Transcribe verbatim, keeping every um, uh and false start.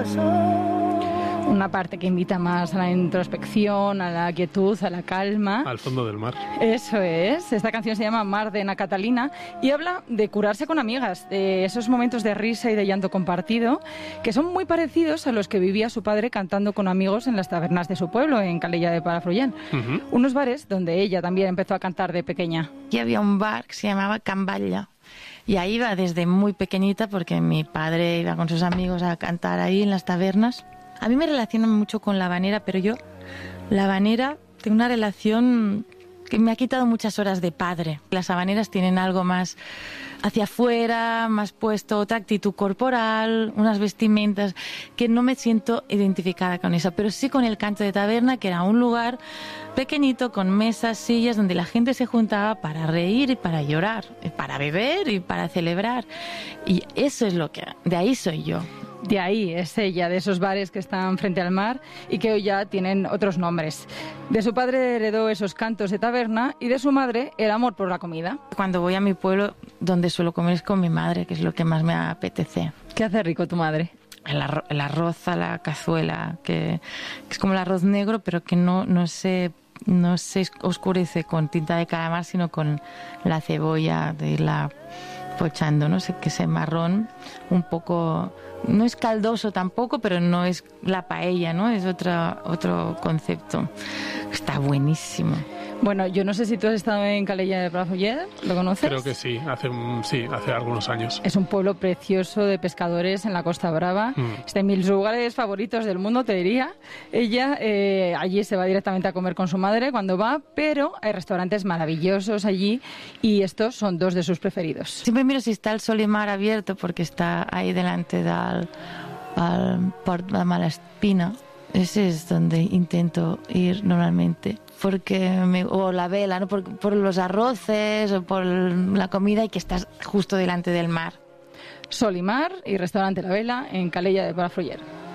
Una parte que invita más a la introspección, a la quietud, a la calma. Al fondo del mar. Eso es. Esta canción se llama Mar de Ana Catalina y habla de curarse con amigas, de esos momentos de risa y de llanto compartido que son muy parecidos a los que vivía su padre cantando con amigos en las tabernas de su pueblo, en Calella de Palafrugell. Uh-huh. Unos bares donde ella también empezó a cantar de pequeña. Y había un bar que se llamaba Can Batlle. Y ahí iba desde muy pequeñita porque mi padre iba con sus amigos a cantar ahí en las tabernas. A mí me relacionan mucho con la habanera, pero yo, la habanera, tengo una relación que me ha quitado muchas horas de padre. Las habaneras tienen algo más hacia afuera, más puesto, otra actitud corporal, unas vestimentas, que no me siento identificada con eso, pero sí con el canto de taberna, que era un lugar pequeñito, con mesas, sillas, donde la gente se juntaba para reír y para llorar, para beber y para celebrar. Y eso es lo que, de ahí soy yo. De ahí es ella, de esos bares que están frente al mar y que hoy ya tienen otros nombres. De su padre heredó esos cantos de taberna y de su madre el amor por la comida. Cuando voy a mi pueblo, donde suelo comer es con mi madre, que es lo que más me apetece. ¿Qué hace rico tu madre? El, arro- el arroz a la cazuela, que, que es como el arroz negro, pero que no, no se... no se oscurece con tinta de calamar, sino con la cebolla de irla pochando, no sé, que ese marrón un poco, no es caldoso tampoco, pero no es la paella, ¿no? Es otro, otro concepto. Está buenísimo. Bueno, yo no sé si tú has estado en Calella de Palafrugell, ¿lo conoces? Creo que sí, hace, sí, hace algunos años. Es un pueblo precioso de pescadores en la Costa Brava. Mm. Está en mis lugares favoritos del mundo, te diría. Ella eh, allí se va directamente a comer con su madre cuando va, pero hay restaurantes maravillosos allí y estos son dos de sus preferidos. Siempre miro si está el Sol y Mar abierto porque está ahí delante del al Port de Malaspina. Ese es donde intento ir normalmente. Porque me, o la vela, ¿no? por, por los arroces o por la comida y que estás justo delante del mar. Sol y Mar y Restaurante La Vela en Calella de Palafrugell.